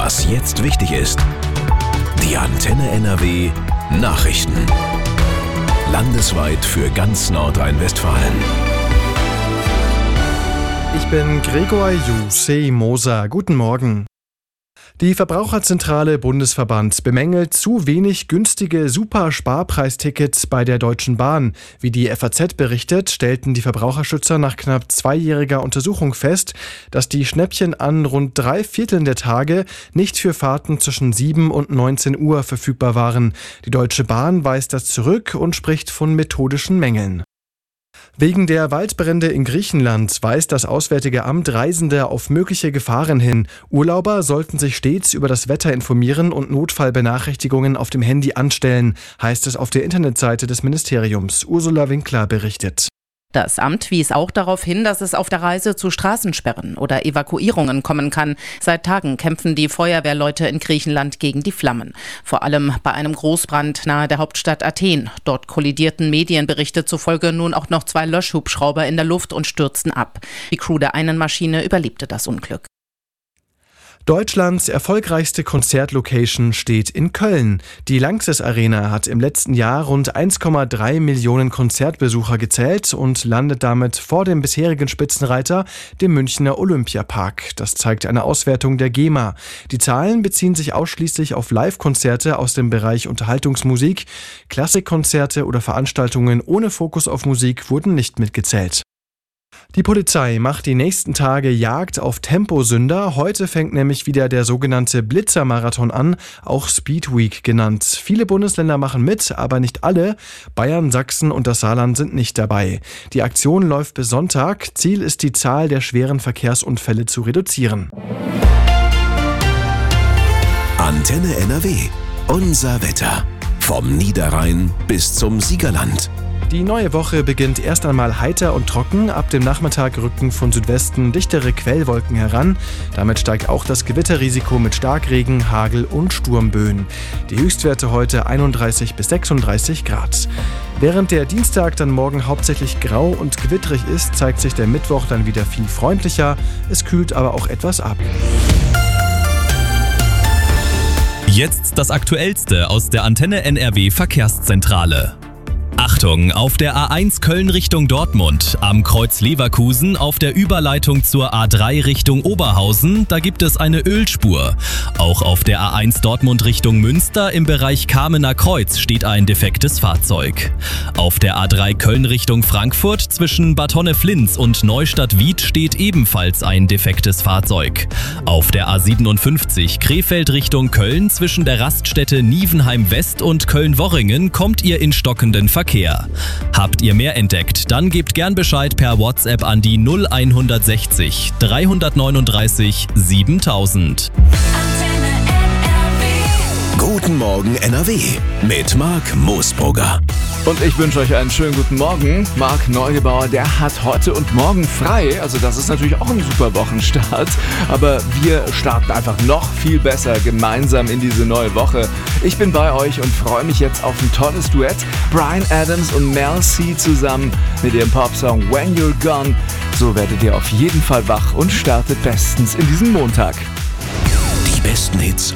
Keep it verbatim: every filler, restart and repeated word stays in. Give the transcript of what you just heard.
Was jetzt wichtig ist. Die Antenne N R W Nachrichten. Landesweit für ganz Nordrhein-Westfalen. Ich bin Gregor Jusei Moser. Guten Morgen. Die Verbraucherzentrale Bundesverband bemängelt zu wenig günstige Super-Sparpreistickets bei der Deutschen Bahn. Wie die F A Z berichtet, stellten die Verbraucherschützer nach knapp zweijähriger Untersuchung fest, dass die Schnäppchen an rund drei Vierteln der Tage nicht für Fahrten zwischen sieben und neunzehn Uhr verfügbar waren. Die Deutsche Bahn weist das zurück und spricht von methodischen Mängeln. Wegen der Waldbrände in Griechenland weist das Auswärtige Amt Reisende auf mögliche Gefahren hin. Urlauber sollten sich stets über das Wetter informieren und Notfallbenachrichtigungen auf dem Handy anstellen, heißt es auf der Internetseite des Ministeriums. Ursula Winkler berichtet. Das Amt wies auch darauf hin, dass es auf der Reise zu Straßensperren oder Evakuierungen kommen kann. Seit Tagen kämpfen die Feuerwehrleute in Griechenland gegen die Flammen. Vor allem bei einem Großbrand nahe der Hauptstadt Athen. Dort kollidierten Medienberichte zufolge nun auch noch zwei Löschhubschrauber in der Luft und stürzten ab. Die Crew der einen Maschine überlebte das Unglück. Deutschlands erfolgreichste Konzertlocation steht in Köln. Die Lanxess Arena hat im letzten Jahr rund eins Komma drei Millionen Konzertbesucher gezählt und landet damit vor dem bisherigen Spitzenreiter, dem Münchner Olympiapark. Das zeigt eine Auswertung der GEMA. Die Zahlen beziehen sich ausschließlich auf Live-Konzerte aus dem Bereich Unterhaltungsmusik. Klassikkonzerte oder Veranstaltungen ohne Fokus auf Musik wurden nicht mitgezählt. Die Polizei macht die nächsten Tage Jagd auf Temposünder. Heute fängt nämlich wieder der sogenannte Blitzermarathon an, auch Speed Week genannt. Viele Bundesländer machen mit, aber nicht alle. Bayern, Sachsen und das Saarland sind nicht dabei. Die Aktion läuft bis Sonntag. Ziel ist, die Zahl der schweren Verkehrsunfälle zu reduzieren. Antenne N R W. Unser Wetter. Vom Niederrhein bis zum Siegerland. Die neue Woche beginnt erst einmal heiter und trocken. Ab dem Nachmittag rücken von Südwesten dichtere Quellwolken heran. Damit steigt auch das Gewitterrisiko mit Starkregen, Hagel und Sturmböen. Die Höchstwerte heute einunddreißig bis sechsunddreißig Grad. Während der Dienstag dann morgen hauptsächlich grau und gewitterig ist, zeigt sich der Mittwoch dann wieder viel freundlicher. Es kühlt aber auch etwas ab. Jetzt das Aktuellste aus der Antenne N R W Verkehrszentrale. Achtung, auf der A eins Köln Richtung Dortmund, am Kreuz Leverkusen auf der Überleitung zur A drei Richtung Oberhausen, da gibt es eine Ölspur. Auch auf der A eins Dortmund Richtung Münster im Bereich Kamener Kreuz steht ein defektes Fahrzeug. Auf der A drei Köln Richtung Frankfurt zwischen Bad Honnef-Linz und Neustadt-Wied steht ebenfalls ein defektes Fahrzeug. Auf der A siebenundfünfzig Krefeld Richtung Köln zwischen der Raststätte Nievenheim West und Köln-Worringen kommt ihr in stockenden Verkehr. Habt ihr mehr entdeckt, dann gebt gern Bescheid per WhatsApp an die null hundertsechzig dreihundertneununddreißig siebentausend. Guten Morgen N R W mit Marc Moosbrugger. Und ich wünsche euch einen schönen guten Morgen. Marc Neugebauer, der hat heute und morgen frei. Also das ist natürlich auch ein super Wochenstart. Aber wir starten einfach noch viel besser gemeinsam in diese neue Woche. Ich bin bei euch und freue mich jetzt auf ein tolles Duett. Bryan Adams und Mel C zusammen mit ihrem Popsong When You're Gone. So werdet ihr auf jeden Fall wach und startet bestens in diesen Montag. Die besten Hits